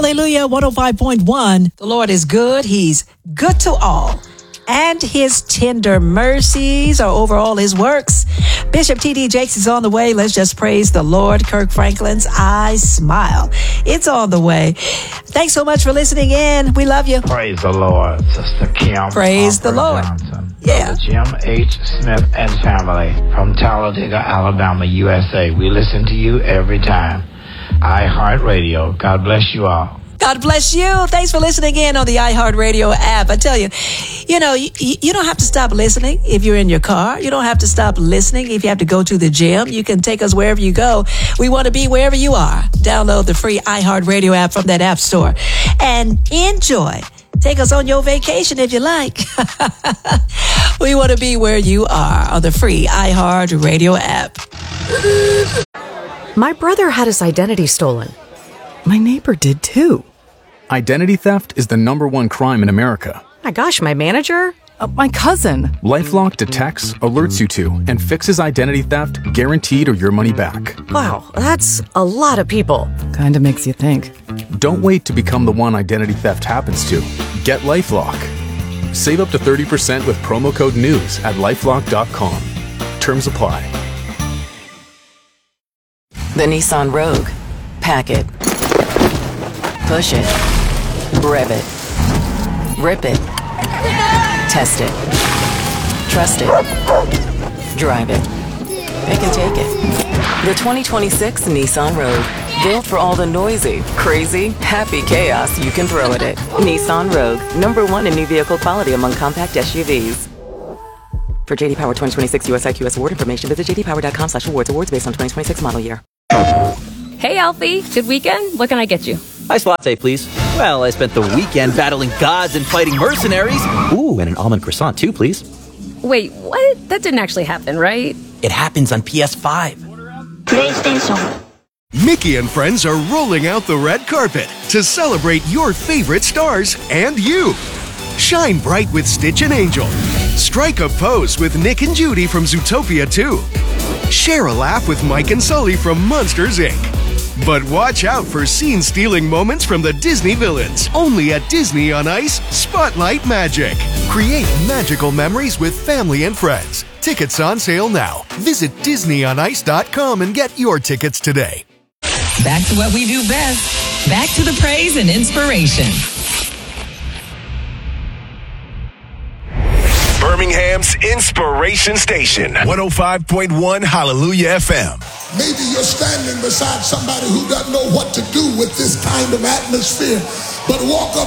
Hallelujah, 105.1. The Lord is good. He's good to all. And his tender mercies are over all his works. Bishop T.D. Jakes is on the way. Let's just praise the Lord. Kirk Franklin's I Smile. It's on the way. Thanks so much for listening in. We love you. Praise the Lord, Sister Kim. Praise the Lord. Johnson. Yeah. Jim H. Smith and family from Talladega, Alabama, USA. We listen to you every time. iHeartRadio. God bless you all. God bless you. Thanks for listening in on the iHeartRadio app. I tell you, you don't have to stop listening if you're in your car. You don't have to stop listening if you have to go to the gym. You can take us wherever you go. We want to be wherever you are. Download the free iHeartRadio app from that app store and enjoy. Take us on your vacation if you like. We want to be where you are on the free iHeartRadio app. My brother had his identity stolen. My neighbor did too. Identity theft is the #1 crime in America. My gosh, my manager? My cousin. LifeLock detects, alerts you to, and fixes identity theft guaranteed or your money back. Wow, that's a lot of people. Kinda makes you think. Don't wait to become the one identity theft happens to. Get LifeLock. Save up to 30% with promo code NEWS at LifeLock.com. Terms apply. The Nissan Rogue. Pack it. Push it. Rev it. Rip it. Test it. Trust it. Drive it. Pick and take it. The 2026 Nissan Rogue. Built for all the noisy, crazy, happy chaos you can throw at it. Nissan Rogue. #1 in new vehicle quality among compact SUVs. For JD Power 2026 US IQS award information, visit jdpower.com/awards. Awards based on 2026 model year. Hey, Alfie. Good weekend? What can I get you? Iced latte, please. Well, I spent the weekend battling gods and fighting mercenaries. Ooh, and an almond croissant, too, please. Wait, what? That didn't actually happen, right? It happens on PS5. PlayStation. Mickey and friends are rolling out the red carpet to celebrate your favorite stars and you. Shine bright with Stitch and Angel. Strike a pose with Nick and Judy from Zootopia 2. Share a laugh with Mike and Sully from Monsters, Inc. But watch out for scene-stealing moments from the Disney villains. Only at Disney on Ice, Spotlight Magic. Create magical memories with family and friends. Tickets on sale now. Visit DisneyOnIce.com and get your tickets today. Back to what we do best. Back to the praise and inspiration. Birmingham's Inspiration Station, 105.1 Hallelujah FM. Maybe you're standing beside somebody who doesn't know what to do with this kind of atmosphere, but walk up